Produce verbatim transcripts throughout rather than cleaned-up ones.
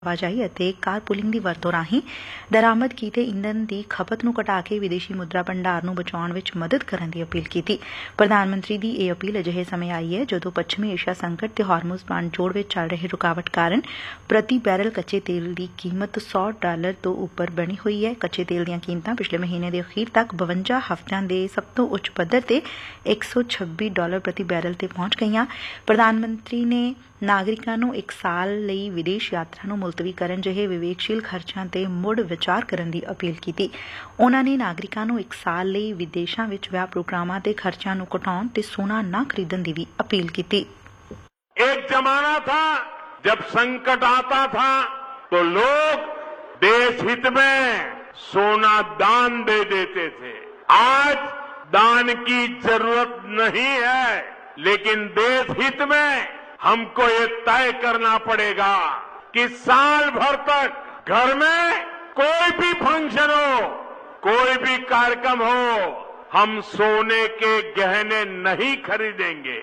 ਆਵਾਜਾਈ ਅਤੇ ਕਾਰਪੂਲਿੰਗ ਦੀ ਵਰਤੋਂ ਰਾਹੀਂ ਦਰਾਮਦ ਕੀਤੇ ਇੰਧਨ ਦੀ ਖਪਤ ਨੂੰ ਘਟਾ ਕੇ ਵਿਦੇਸ਼ੀ ਮੁਦਰਾ ਭੰਡਾਰ ਨੂੰ ਬਚਾਉਣ ਵਿੱਚ ਮਦਦ ਕਰਨ ਦੀ ਅਪੀਲ ਕੀਤੀ। ਪ੍ਰਧਾਨ ਮੰਤਰੀ ਦੀ ਇਹ ਅਪੀਲ ਅਜਿਹੇ ਸਮੇਂ ਆਈ ਹੈ ਜਦੋਂ ਪੱਛਮੀ ਏਸ਼ੀਆ ਸੰਕਟ ਤੇ ਹਾਰਮੁਜ਼ ਵੰਡ-ਜੋੜ ਵਿੱਚ ਚੱਲ ਰਹੇ ਰੁਕਾਵਟ ਕਾਰਨ ਪ੍ਰਤੀ ਬੈਰਲ ਕੱਚੇ ਤੇਲ ਦੀ ਕੀਮਤ ਸੌ ਡਾਲਰ ਤੋਂ ਉੱਪਰ ਬਣੀ ਹੋਈ ਹੈ। ਕੱਚੇ ਤੇਲ ਦੀਆਂ ਕੀਮਤਾਂ ਪਿਛਲੇ ਮਹੀਨੇ ਦੇ ਅਖੀਰ ਤੱਕ ਬਵੰਜਾ ਹਫ਼ਤਿਆਂ ਦੇ ਸਭ ਤੋਂ ਉੱਚ ਪੱਧਰ ਤੇ ਇੱਕ ਸੌ ਛੱਬੀ ਡਾਲਰ ਪ੍ਰਤੀ ਬੈਰਲ ਤੇ ਪਹੁੰਚ ਗਈਆਂ। ਪ੍ਰਧਾਨ ਮੰਤਰੀ ਨੇ ਨਾਗਰਿਕਾਂ ਨੂੰ ਇੱਕ ਸਾਲ ਲਈ ਵਿਦੇਸ਼ ਯਾਤਰਾ ਨੂੰ ਮੁਲਤਵੀ ਕਰਨ ਜਿਹੇ ਵਿਵੇਕਸ਼ੀਲ ਖਰਚਿਆਂ ਤੇ ਮੁੜ ਵਿਚਾਰ ਕਰਨ ਦੀ ਅਪੀਲ ਕੀਤੀ। ਉਨ੍ਹਾਂ ਨੇ ਨਾਗਰਿਕਾਂ ਨੂੰ ਇੱਕ ਸਾਲ ਲਈ ਵਿਦੇਸ਼ਾਂ ਵਿੱਚ ਵਿਆਹ ਪ੍ਰੋਗਰਾਮਾਂ ਤੇ ਖਰਚਿਆਂ ਨੂੰ ਘਟਾਉਣ ਤੇ ਸੋਨਾ ਨਾ ਖਰੀਦਣ ਦੀ ਵੀ ਅਪੀਲ ਕੀਤੀ। एक जमाना था जब संकट आता था तो लोग देश हित में सोना दान दे देते थे। आज दान की जरूरत नहीं है, लेकिन देश हित में हमको ये तय करना पड़ेगा कि साल भर तक घर में कोई भी फंक्शन हो, कोई भी कार्यक्रम हो, हम सोने के गहने नहीं खरीदेंगे।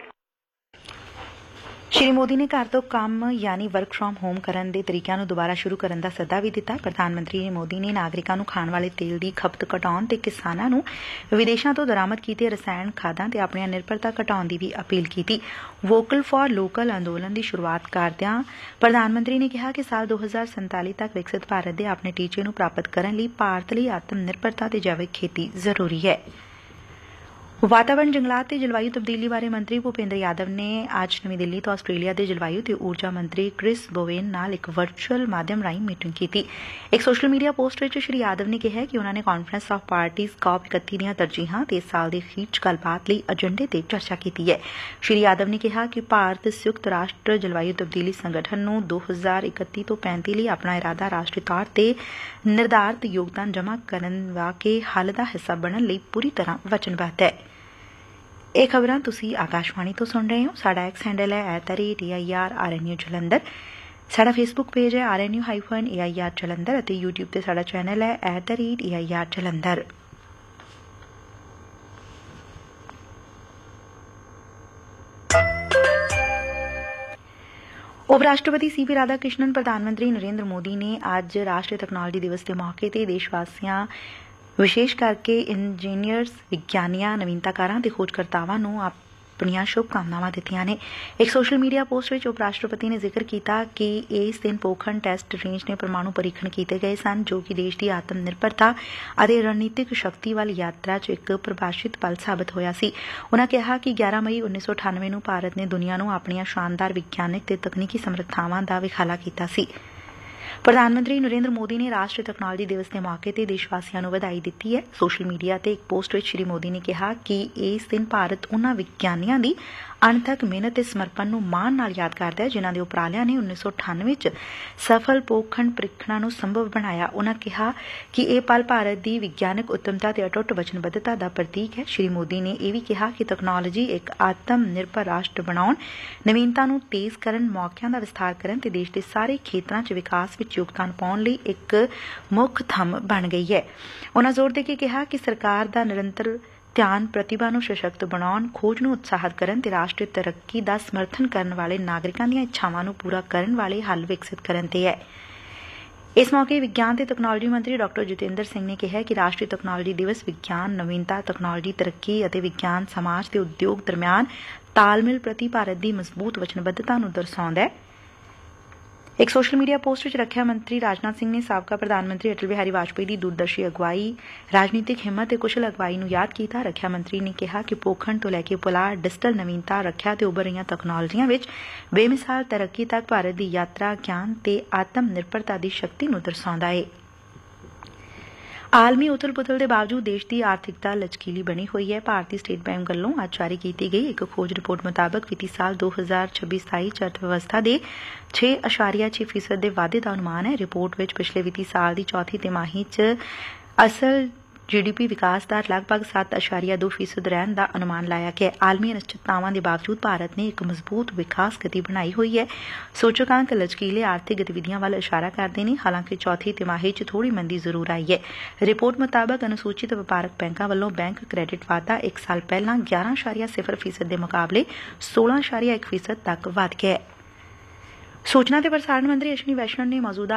ਸ਼੍ਰੀ ਮੋਦੀ ਨੇ ਘਰ ਤੋਂ ਕੰਮ ਯਾਨੀ ਵਰਕ ਫਰਮ ਹੋਮ ਕਰਨ ਦੇ ਤਰੀਕਿਆਂ ਨੂੰ ਦੁਬਾਰਾ ਸ਼ੁਰੂ ਕਰਨ ਦਾ ਸੱਦਾ ਵੀ ਦਿੱਤਾ। ਪ੍ਰਧਾਨ ਮੰਤਰੀ ਮੋਦੀ ਨੇ ਨਾਗਰਿਕਾਂ ਨੂੰ ਖਾਣ ਵਾਲੇ ਤੇਲ ਦੀ ਖਪਤ ਘਟਾਉਣ ਤੇ ਕਿਸਾਨਾਂ ਨੂੰ ਵਿਦੇਸ਼ਾਂ ਤੋਂ ਦਰਾਮਦ ਕੀਤੇ ਰਸਾਇਣ ਖਾਦਾਂ ਤੇ ਆਪਣੀਆਂ ਨਿਰਭਰਤਾ ਘਟਾਉਣ ਦੀ ਵੀ ਅਪੀਲ ਕੀਤੀ। ਵੋਕਲ ਫਾਰ ਲੋਕਲ ਅੰਦੋਲਨ ਦੀ ਸ਼ੁਰੂਆਤ ਕਰਦਿਆਂ ਪ੍ਰਧਾਨ ਮੰਤਰੀ ਨੇ ਕਿਹਾ ਕਿ ਸਾਲ ਦੋ ਹਜ਼ਾਰ ਸੰਤਾਲੀ ਤੱਕ ਵਿਕਸਿਤ ਭਾਰਤ ਦੇ ਆਪਣੇ ਟੀਚੇ ਨੂੰ ਪ੍ਰਾਪਤ ਕਰਨ ਲਈ ਭਾਰਤ ਲਈ ਆਤਮ ਨਿਰਭਰਤਾ ਤੇ ਜੈਵਿਕ ਖੇਤੀ ਜ਼ਰੂਰੀ ਹੈ। ਵਾਤਾਵਰਣ, ਜੰਗਲਾਤ ਤੇ ਜਲਵਾਯੂ ਤਬਦੀਲੀ ਬਾਰੇ ਮੰਤਰੀ ਭੁਪੇਂਦਰ ਯਾਦਵ ਨੇ ਅੱਜ ਨਵੀਂ ਦਿੱਲੀ ਤੋਂ ਆਸਟ੍ਰੇਲੀਆ ਦੇ ਜਲਵਾਯੂ ਤੇ ਊਰਜਾ ਮੰਤਰੀ ਕ੍ਰਿਸ ਬੋਵੇਨ ਨਾਲ ਇੱਕ ਵਰਚੁਅਲ ਮਾਧਿਅਮ ਰਾਹੀਂ ਮੀਟਿੰਗ ਕੀਤੀ। ਇੱਕ ਸੋਸ਼ਲ ਮੀਡੀਆ ਪੋਸਟ ਵਿੱਚ ਸ਼੍ਰੀ ਯਾਦਵ ਨੇ ਕਿਹਾ ਕਿ ਉਨ੍ਹਾਂ ਨੇ ਕਾਨਫਰੰਸ ਆਫ ਪਾਰਟੀਜ਼ ਕਾਪ ਇਕੱਤੀ ਦੀਆਂ ਤਰਜੀਹਾਂ ਤੇ ਇਸ ਸਾਲ ਦੇ ਅਖੀਰ ਚ ਗੱਲਬਾਤ ਲਈ ਏਜੰਡੇ ਤੇ ਚਰਚਾ ਕੀਤੀ ਹੈ। ਸ਼੍ਰੀ ਯਾਦਵ ਨੇ ਕਿਹਾ ਕਿ ਭਾਰਤ ਸੰਯੁਕਤ ਰਾਸ਼ਟਰ ਜਲਵਾਯੂ ਤਬਦੀਲੀ ਸੰਗਠਨ ਨੂੰ ਦੋ ਹਜ਼ਾਰ ਇਕੱਤੀ ਤੋਂ ਪੈਂਤੀ ਲਈ ਆਪਣਾ ਇਰਾਦਾ ਰਾਸ਼ਟਰੀ ਤੌਰ ਤੇ ਨਿਰਧਾਰਿਤ ਯੋਗਦਾਨ ਜਮ੍ਹਾਂ ਕਰਵਾ ਕੇ ਹੱਲ ਦਾ ਹਿੱਸਾ ਬਣਨ ਲਈ ਪੂਰੀ ਤਰ੍ਹਾਂ ਵਚਨਬੱਧ ਹੈ। ਇਹ ਖਬਰਾਂ ਤੁਸੀਂ ਆਕਾਸ਼ਵਾਣੀ ਤੋਂ ਸੁਣ ਰਹੇ ਹੋ। ਸਾਡਾ ਐਕਸ ਹੈਂਡਲ ਹੈ at the rate A I R R N U Jalandhar. ਸਾਡਾ ਫੇਸਬੁੱਕ ਪੇਜ ਹੈ R N U hyphen A I R Jalandhar ਅਤੇ ਯੂਟਿਊਬ ਤੇ ਸਾਡਾ ਚੈਨਲ ਹੈ at the rate A I R Jalandhar. ਉਪ ਰਾਸ਼ਟਰਪਤੀ ਸੀ ਪੀ ਰਾਧਾ ਕ੍ਰਿਸ਼ਨਨ, ਪ੍ਰਧਾਨ ਮੰਤਰੀ ਨਰੇਂਦਰ ਮੋਦੀ ਨੇ ਅੱਜ ਰਾਸ਼ਟਰੀ ਤਕਨਾਲੋਜੀ ਦਿਵਸ ਦੇ ਮੌਕੇ ਤੇ ਦੇਸ਼ ਵਾਸੀਆਂ ਵਿਸ਼ੇਸ਼ ਕਰਕੇ ਇੰਜੀਨੀਅਰਸ, ਵਿਗਿਆਨੀਆਂ, ਨਵੀਨਤਾਕਾਰਾਂ ਤੇ ਖੋਜਕਰਤਾਵਾਂ ਨੂੰ ਆਪਣੀਆਂ ਸ਼ੁਭਕਾਮਨਾਵਾਂ ਦਿੱਤੀਆਂ ਨੇ। ਇੱਕ ਸੋਸ਼ਲ ਮੀਡੀਆ ਪੋਸਟ ਵਿੱਚ ਉਪ ਰਾਸ਼ਟਰਪਤੀ ਨੇ ਜ਼ਿਕਰ ਕੀਤਾ ਕਿ ਇਸ ਦਿਨ ਪੋਖਰਨ ਟੈਸਟ ਰੇਂਜ ਨੇ ਪ੍ਰਮਾਣੂ ਪਰੀਖਣ ਕੀਤੇ ਗਏ ਸਨ, ਜੋ ਕਿ ਦੇਸ਼ ਦੀ ਆਤਮ ਨਿਰਭਰਤਾ ਅਤੇ ਰਣਨੀਤਿਕ ਸ਼ਕਤੀ ਵੱਲ ਯਾਤਰਾ ਚ ਇੱਕ ਪ੍ਰਭਾਸ਼ਿਤ ਪਲ ਸਾਬਤ ਹੋਇਆ ਸੀ। ਉਨ੍ਹਾਂ ਕਿਹਾ ਕਿ ਗਿਆਰਾਂ ਮਈ ਉੱਨੀ ਸੌ ਅਠਾਨਵੇਂ ਨੂੰ ਭਾਰਤ ਨੇ ਦੁਨੀਆ ਨੂੰ ਆਪਣੀਆਂ ਸ਼ਾਨਦਾਰ ਵਿਗਿਆਨਕ ਤੇ ਤਕਨੀਕੀ ਸਮਰੱਥਾਵਾਂ ਦਾ ਵਿਖਾਲਾ ਕੀਤਾ ਸੀ। ਪ੍ਰਧਾਨ ਮੰਤਰੀ ਨਰੇਂਦਰ ਮੋਦੀ ਨੇ ਰਾਸ਼ਟਰੀ ਤਕਨਾਲੋਜੀ ਦਿਵਸ ਦੇ ਮੌਕੇ ਤੇ ਦੇਸ਼ ਵਾਸੀਆਂ ਨੂੰ ਵਧਾਈ ਦਿੱਤੀ ਹੈ। ਸੋਸ਼ਲ ਮੀਡੀਆ ਤੇ ਇੱਕ ਪੋਸਟ ਵਿੱਚ ਸ਼੍ਰੀ ਮੋਦੀ ਨੇ ਕਿਹਾ ਕਿ ਇਸ ਦਿਨ ਭਾਰਤ ਉਨ੍ਹਾਂ ਵਿਗਿਆਨੀਆਂ ਦੀ ਅਣਥੱਕ ਮਿਹਨਤ ਤੇ ਸਮਰਪਣ ਨੂੰ ਮਾਣ ਨਾਲ ਯਾਦ ਕਰਦਾ ਹੈ, ਜਿਨ੍ਹਾਂ ਦੇ ਉਪਰਾਲਿਆਂ ਨੇ ਉੱਨੀ ਸੌ ਅਠਾਨਵੇਂ ਚ ਸਫਲ ਪੋਖਣ ਪ੍ਰੀਖਣਾ ਨੂੰ ਸੰਭਵ ਬਣਾਇਆ। ਉਨ੍ਹਾਂ ਕਿਹਾ ਕਿ ਇਹ ਪਲ ਭਾਰਤ ਦੀ ਵਿਗਿਆਨਕ ਉੱਤਮਤਾ ਤੇ ਅਟੁੱਟ ਵਚਨਬੱਧਤਾ ਦਾ ਪ੍ਰਤੀਕ ਹੈ। ਸ਼੍ਰੀ ਮੋਦੀ ਨੇ ਇਹ ਵੀ ਕਿਹਾ ਕਿ ਤਕਨਾਲੋਜੀ ਇੱਕ ਆਤਮ ਨਿਰਭਰ ਰਾਸ਼ਟਰ ਬਣਾਉਣ, ਨਵੀਨਤਾ ਨੂੰ ਤੇਜ਼ ਕਰਨ, ਮੌਕਿਆਂ ਦਾ ਵਿਸਥਾਰ ਕਰਨ ਤੇ ਦੇਸ਼ ਦੇ ਸਾਰੇ ਖੇਤਰਾਂ ਚ ਵਿਕਾਸ ਵਿੱਚ ਯੋਗਦਾਨ ਪਾਉਣ ਲਈ ਇੱਕ ਮੁੱਖ ਥੰਮ ਬਣ ਗਈ ਹੈ। ਉਨ੍ਹਾਂ ਜ਼ੋਰ ਦੇ ਕੇ ਕਿਹਾ ਕਿ ਸਰਕਾਰ ਦਾ ਨਿਰੰਤਰ ਧਿਆਨ ਪ੍ਰਤਿਭਾ ਨੂੰ ਸਸ਼ਕਤ ਬਣਾਉਣ, ਖੋਜ ਨੂੰ ਉਤਸ਼ਾਹਿਤ ਕਰਨ ਤੇ ਰਾਸ਼ਟਰੀ ਤਰੱਕੀ ਦਾ ਸਮਰਥਨ ਕਰਨ ਵਾਲੇ ਨਾਗਰਿਕਾਂ ਦੀਆਂ ਇੱਛਾਵਾਂ ਨੂੰ ਪੂਰਾ ਕਰਨ ਵਾਲੇ ਹੱਲ ਵਿਕਸਿਤ ਕਰਨ ਤੇ ਹੈ। ਇਸ ਮੌਕੇ ਵਿਗਿਆਨ ਤੇ ਤਕਨਾਲੋਜੀ ਮੰਤਰੀ ਡਾਕਟਰ ਜਤਿੰਦਰ ਸਿੰਘ ਨੇ ਕਿਹਾ ਕਿ ਰਾਸ਼ਟਰੀ ਤਕਨਾਲੋਜੀ ਦਿਵਸ ਵਿਗਿਆਨ, ਨਵੀਨਤਾ, ਤਕਨਾਲੋਜੀ, ਤਰੱਕੀ ਅਤੇ ਵਿਗਿਆਨ ਸਮਾਜ ਤੇ ਉਦਯੋਗ ਦਰਮਿਆਨ ਤਾਲਮੇਲ ਪ੍ਰਤੀ ਭਾਰਤ ਦੀ ਮਜ਼ਬੂਤ ਵਚਨਬੱਧਤਾ ਨੂੰ ਦਰਸਾਉਂਦਾ ਹੈ। ਇੱਕ ਸੋਸ਼ਲ ਮੀਡੀਆ ਪੋਸਟ ਵਿੱਚ ਰੱਖਿਆ ਮੰਤਰੀ ਰਾਜਨਾਥ ਸਿੰਘ ਨੇ ਸਾਬਕਾ ਪ੍ਰਧਾਨ ਮੰਤਰੀ ਅਟਲ ਬਿਹਾਰੀ ਵਾਜਪੇਈ ਦੀ ਦੂਰਦਰਸ਼ੀ ਅਗਵਾਈ, ਰਾਜਨੀਤਿਕ ਹਿੰਮਤ ਤੇ ਕੁਸ਼ਲ ਅਗਵਾਈ ਨੂੰ ਯਾਦ ਕੀਤਾ। ਰੱਖਿਆ ਮੰਤਰੀ ਨੇ ਕਿਹਾ ਕਿ ਪੋਖਣ ਤੋਂ ਲੈ ਕੇ ਪੁਲਾੜ, ਡਿਜੀਟਲ ਨਵੀਨਤਾ, ਰੱਖਿਆ ਤੇ ਉੱਭਰ ਰਹੀਆਂ ਤਕਨਾਲੋਜੀਆਂ ਵਿੱਚ ਬੇਮਿਸਾਲ ਤਰੱਕੀ ਤੱਕ ਭਾਰਤ ਦੀ ਯਾਤਰਾ ਗਿਆਨ ਤੇ ਆਤਮ ਨਿਰਭਰਤਾ ਦੀ ਸ਼ਕਤੀ ਨੂੰ ਦਰਸਾਉਂਦਾ ਹੈ। ਆਲਮੀ ਉਥਲ ਪੁਥਲ ਦੇ ਬਾਵਜੂਦ ਦੇਸ਼ ਦੀ ਆਰਥਿਕਤਾ ਲਚਕੀਲੀ ਬਣੀ ਹੋਈ ਹੈ। ਭਾਰਤੀ ਸਟੇਟ ਬੈਂਕ ਵੱਲੋਂ ਅੱਜ ਜਾਰੀ ਕੀਤੀ ਗਈ ਇੱਕ ਖੋਜ ਰਿਪੋਰਟ ਮੁਤਾਬਕ ਵਿੱਤੀ ਸਾਲ ਦੋ ਹਜ਼ਾਰ ਛੱਬੀ ਸਤਾਈ ਚ ਅਰਥ ਵਿਵਸਥਾ ਦੇ ਛੇ ਅਸ਼ਾਰੀਆ ਛੇ ਫੀਸਦ ਦੇ ਵਾਧੇ ਦਾ ਅਨੁਮਾਨ ਹੈ। ਰਿਪੋਰਟ ਵਿੱਚ ਪਿਛਲੇ ਵਿੱਤੀ ਸਾਲ ਦੀ ਚੌਥੀ ਤਿਮਾਹੀ ਚ ਅਸਲ ਜੀ ਡੀ ਪੀ ਵਿਕਾਸ ਦਰ ਲਗਭਗ ਸੱਤ ਅਸ਼ਾਰੀਆ ਦੋ ਫੀਸਦ ਰਹਿਣ ਦਾ ਅਨੁਮਾਨ ਲਾਇਆ ਗਿਆ। ਆਲਮੀ ਅਨਿਸ਼ਚਿਤਤਾਵਾਂ ਦੇ ਬਾਵਜੂਦ ਭਾਰਤ ਨੇ ਇੱਕ ਮਜ਼ਬੂਤ ਵਿਕਾਸ ਗਤੀ ਬਣਾਈ ਹੋਈ ਹੈ। ਸੂਚਕਾਂਕ ਲਚਕੀਲੇ ਆਰਥਿਕ ਗਤੀਵਿਧੀਆਂ ਵੱਲ ਇਸ਼ਾਰਾ ਕਰਦੇ ਨੇ, ਹਾਲਾਂਕਿ ਚੌਥੀ ਤਿਮਾਹੀ ਚ ਥੋੜੀ ਮੰਦੀ ਜ਼ਰੂਰ ਆਈ ਹੈ। ਰਿਪੋਰਟ ਮੁਤਾਬਕ ਅਨੁਸੂਚਿਤ ਵਪਾਰਕ ਬੈਂਕਾਂ ਵੱਲੋਂ ਬੈਂਕ ਕ੍ਰੈਡਿਟ ਵਾਧਾ ਇੱਕ ਸਾਲ ਪਹਿਲਾਂ ਗਿਆਰਾਂ ਅਸ਼ਾਰੀਆ ਸਿਫਰ ਫੀਸਦ ਦੇ ਮੁਕਾਬਲੇ ਸੋਲਾਂ ਅਸ਼ਾਰੀਆ ਇੱਕ ਫੀਸਦ ਤੱਕ ਵਧ ਗਿਆ ਹੈ। ਸੂਚਨਾ ਤੇ ਪ੍ਰਸਾਰਣ ਮੰਤਰੀ ਅਸ਼ਵਨੀ ਵੈਸ਼ਨਵ ਨੇ ਮੌਜੂਦਾ